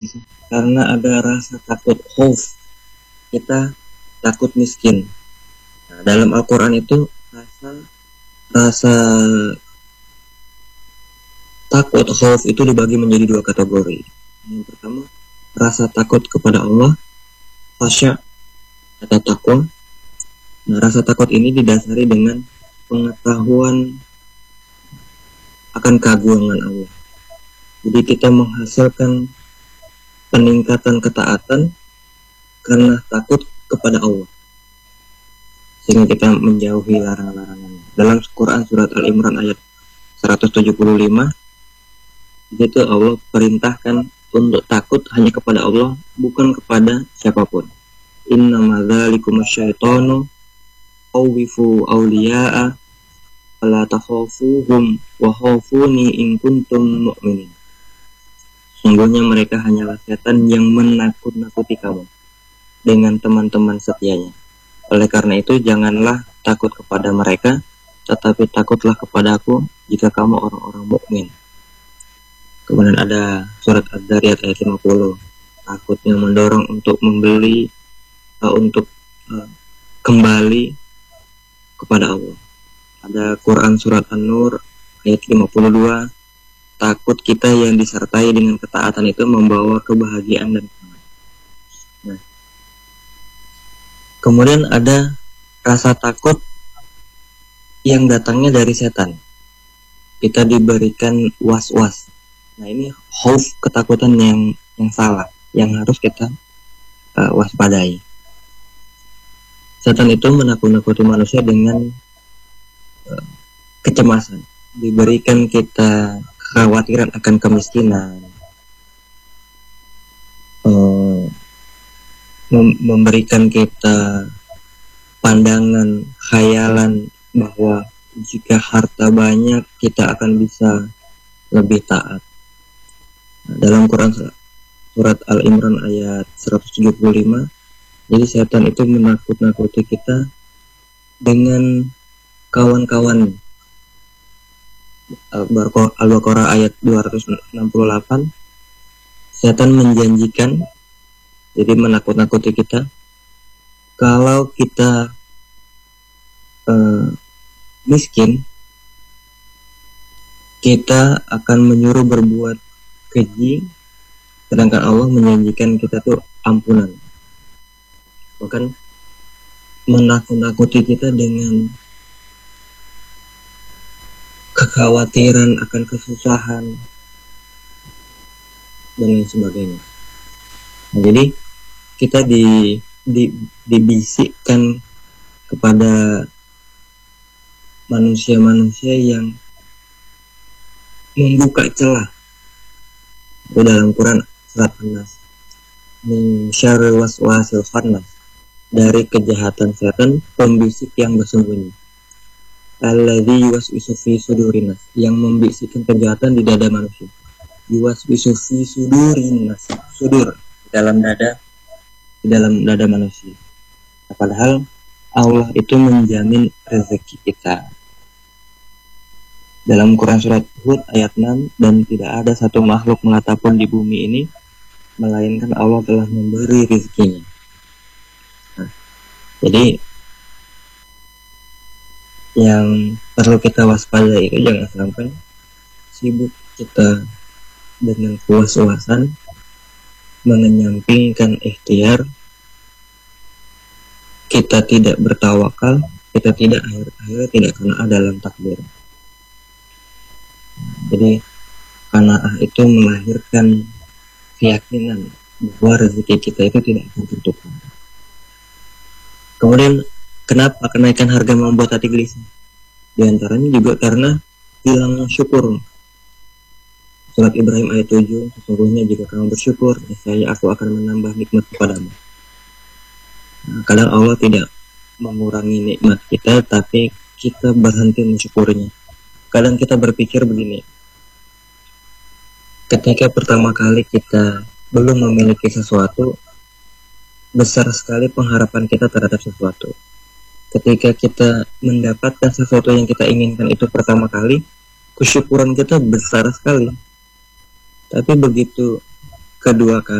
Karena ada rasa takut, khauf. Kita takut miskin. Nah, dalam Al-Quran itu rasa takut, khauf itu dibagi menjadi dua kategori. Yang pertama, rasa takut kepada Allah, khasya atau takwa. Nah, rasa takut ini didasari dengan pengetahuan akan keagungan Allah. Jadi kita menghasilkan peningkatan ketaatan karena takut kepada Allah, sehingga kita menjauhi larangan-larangannya. Dalam Quran surat Al-Imran ayat 175, itu Allah perintahkan untuk takut hanya kepada Allah, bukan kepada siapapun. Innama dzalikumus syaitanu khawwifu awliya'a fala takhafuhum wa khafuni in kuntum mu'minin. Sungguhnya mereka hanyalah setan yang menakut-nakuti kamu dengan teman-teman setianya. Oleh karena itu janganlah takut kepada mereka, tetapi takutlah kepadaku jika kamu orang-orang mukmin. Kemudian ada surat Az-Zariyat ayat 50. Takutnya mendorong untuk membeli, kembali kepada Allah. Ada Quran surat An-Nur ayat 52. Takut kita yang disertai dengan ketaatan itu membawa kebahagiaan dan kemenangan. Nah, kemudian ada rasa takut yang datangnya dari setan. Kita diberikan was-was. Nah, ini khauf, ketakutan yang salah, yang harus kita waspadai. Setan itu menakut-nakuti manusia dengan kecemasan. Diberikan kita kekhawatiran akan kemiskinan, memberikan kita pandangan, khayalan bahwa jika harta banyak kita akan bisa lebih taat. Dalam Quran surat Al-Imran ayat 175, jadi setan itu menakut-nakuti kita dengan kawan-kawan. Al-Baqarah ayat 268, setan menjanjikan, jadi menakut-nakuti kita, kalau kita miskin, kita akan menyuruh berbuat keji, sedangkan Allah menjanjikan kita tuh ampunan. Bahkan menakut-nakuti kita dengan kekhawatiran akan kesusahan dan lain sebagainya. Nah, jadi kita dibisikkan kepada manusia-manusia yang membuka celah. Itu dalam Quran surat An-Nas, min syarril waswasil khannas, dari kejahatan setan pembisik yang bersembunyi. Alladzi yuwaswisu fi sudurin nas, yang membisikkan kejahatan di dada manusia. Yuwaswisu fi sudurin nas, sudur, dalam dada manusia. Nah, padahal Allah itu menjamin rezeki kita. Dalam Quran surat Hud ayat 6, dan tidak ada satu makhluk melata pun di bumi ini melainkan Allah telah memberi rezekinya. Nah, jadi yang perlu kita waspadai itu jangan sampai sibuk kita dengan puas-puasan, mengenyampingkan ikhtiar, kita tidak bertawakal, kita tidak akhir-akhir tidak qanaah dalam takdir. Jadi qanaah itu melahirkan keyakinan bahwa rezeki kita itu tidak akan tertukar. Kemudian kenapa kenaikan harga membuat hati gelisah? Di antaranya juga karena hilangnya syukur. Surat Ibrahim ayat 7, sesungguhnya jika kamu bersyukur, niscaya aku akan menambah nikmat kepadamu. Nah, kadang Allah tidak mengurangi nikmat kita, tapi kita berhenti mensyukurnya. Kadang kita berpikir begini, ketika pertama kali kita belum memiliki sesuatu, besar sekali pengharapan kita terhadap sesuatu. Ketika kita mendapatkan sesuatu yang kita inginkan itu pertama kali, kesyukuran kita besar sekali. Tapi begitu kedua kali